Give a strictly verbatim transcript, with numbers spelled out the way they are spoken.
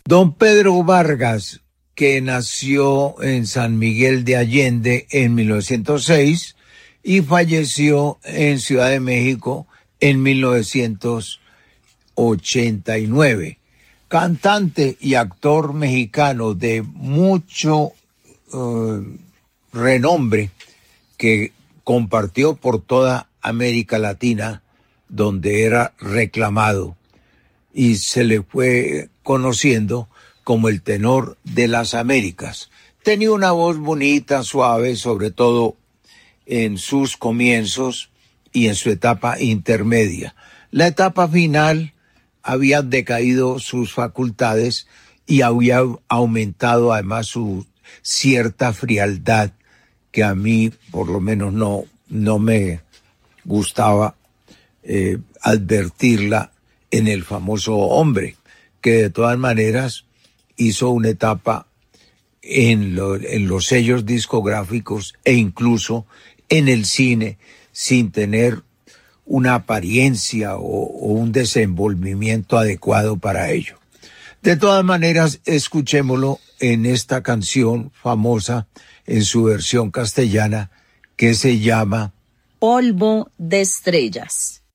Don Pedro Vargas, que nació en San Miguel de Allende en mil novecientos seis y falleció en Ciudad de México en mil novecientos ochenta y nueve. Cantante y actor mexicano de mucho uh, renombre, que compartió por toda América Latina, donde era reclamado y se le fue conociendo como el tenor de las Américas. Tenía una voz bonita, suave, sobre todo en sus comienzos y en su etapa intermedia. La etapa final habían decaído sus facultades y había aumentado además su cierta frialdad, que a mí por lo menos no, no me gustaba eh, advertirla en el famoso Hombre, que de todas maneras hizo una etapa en, lo, en los sellos discográficos e incluso en el cine sin tener una apariencia o, o un desenvolvimiento adecuado para ello. De todas maneras, escuchémoslo en esta canción famosa en su versión castellana que se llama Polvo de estrellas.